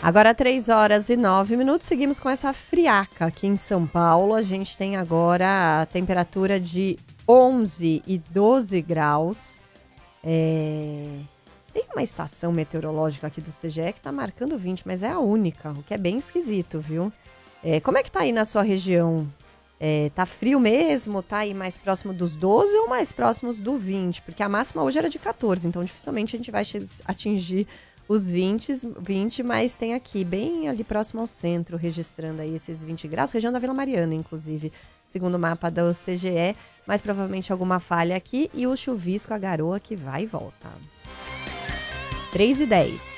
Agora 3h09, seguimos com essa friaca aqui em São Paulo. A gente tem agora a temperatura de 11 e 12 graus. Tem uma estação meteorológica aqui do CGE que tá marcando 20, mas é a única, o que é bem esquisito, viu? Como é que tá aí na sua região? Tá frio mesmo? Tá aí mais próximo dos 12 ou mais próximos do 20? Porque a máxima hoje era de 14, então dificilmente a gente vai atingir os 20, mas tem aqui, bem ali próximo ao centro, registrando aí esses 20 graus, região da Vila Mariana, inclusive, segundo o mapa do CGE, mas provavelmente alguma falha aqui, e o chuvisco, a garoa que vai e volta. 3h10.